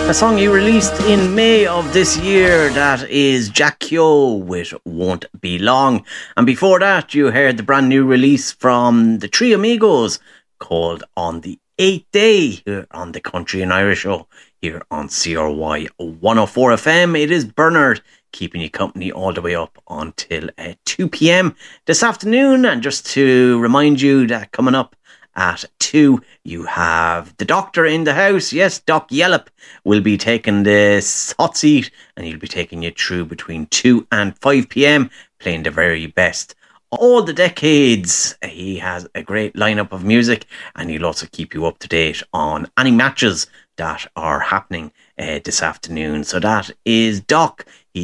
A song he released in May of this year, that is Jack Keogh with Won't Be Long. And before that, you heard the brand new release from the Three Amigos called On the Eighth Day here on the Country and Irish Show here on CRY 104 FM. It is Bernard keeping you company all the way up until 2 p.m. this afternoon. And just to remind you that coming up at 2, you have the doctor in the house. Yes, Doc Yellop will be taking the hot seat and he'll be taking you through between 2 and 5 p.m, playing the very best all the decades. He has a great lineup of music and he'll also keep you up to date on any matches that are happening this afternoon. So that is Doc.